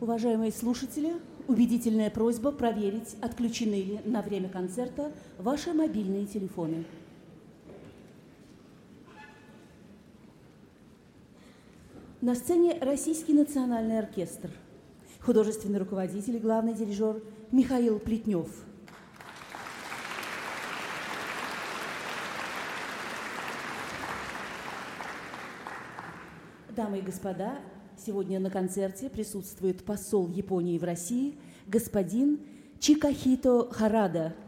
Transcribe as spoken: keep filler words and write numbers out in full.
Уважаемые слушатели, убедительная просьба проверить, отключены ли на время концерта ваши мобильные телефоны. На сцене Российский национальный оркестр. Художественный руководитель и главный дирижер Михаил Плетнев. Дамы и господа, сегодня на концерте присутствует посол Японии в России господин Чикахито Харада.